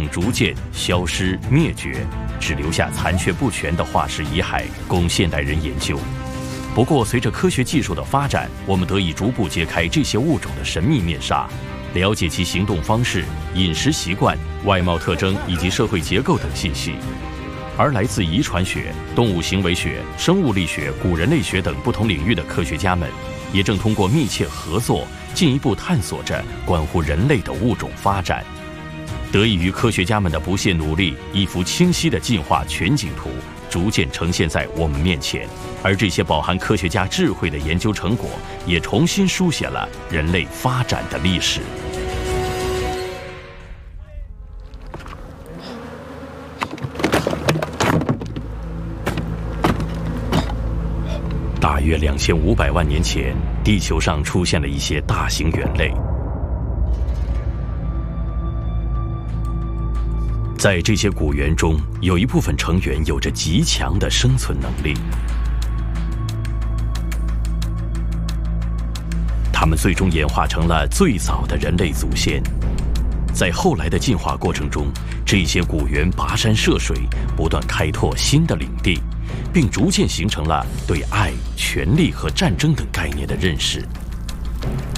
逐渐消失灭绝，只留下残缺不全的化石遗骸供现代人研究。不过，随着科学技术的发展，我们得以逐步揭开这些物种的神秘面纱，了解其行动方式、饮食习惯、外貌特征以及社会结构等信息。而来自遗传学、动物行为学、生物力学、古人类学等不同领域的科学家们，也正通过密切合作，进一步探索着关乎人类的物种发展。得益于科学家们的不懈努力，一幅清晰的进化全景图逐渐呈现在我们面前。而这些饱含科学家智慧的研究成果，也重新书写了人类发展的历史。大约2500万年前，地球上出现了一些大型猿类。在这些古猿中，有一部分成员有着极强的生存能力。它们最终演化成了最早的人类祖先。在后来的进化过程中，这些古猿跋山涉水，不断开拓新的领地，并逐渐形成了对爱、权力和战争等概念的认识。